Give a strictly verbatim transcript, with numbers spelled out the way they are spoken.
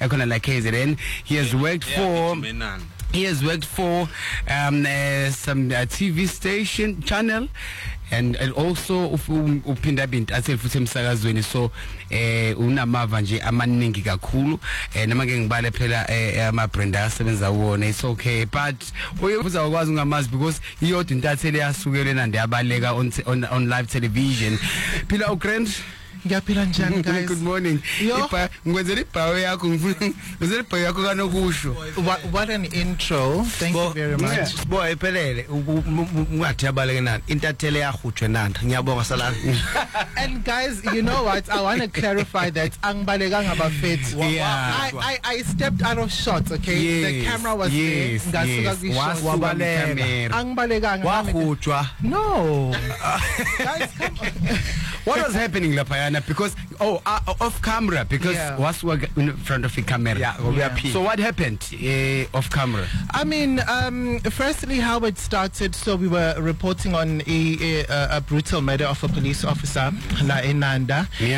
ekhona la K Z N. He has worked for He has worked for um, uh, some uh, T V station channel, and, and also uphinda binti athi futhi emsakazweni, so eh unamava nje amaningi kakhulu eh nama ke ngibale phela ama brand asebenza wona. It's okay, but uyobuza ukwazi ungamazi because iyodwa intathele yasukele nandi yabaleka on, on on live television. Phila ugrand Ngiyapila njani guys? Good morning. Ipa ngwenzela ibhawo yakho ngifuna ngwenzela ibhawo yakho kanokusho. What an intro. Thank you very much. Boy iphelele ungathi yabaleke nani intathele yahutshwe nanda. Ngiyabonga salana. And guys, you know what? I want to clarify that angibalekanga abafethu. I I I stepped out of shot, okay? Yes, the camera was yes, there. Yes. Wabaleka. Angibalekanga. Wahutshwa. No. Guys, come on. What was happening lapayana? Because oh uh, off camera because yeah. was in front of the camera. Yeah, yeah. So what happened uh, off camera? I mean, um, firstly, how it started. So we were reporting on a, a, a brutal murder of a police officer, La Enanda. Yeah.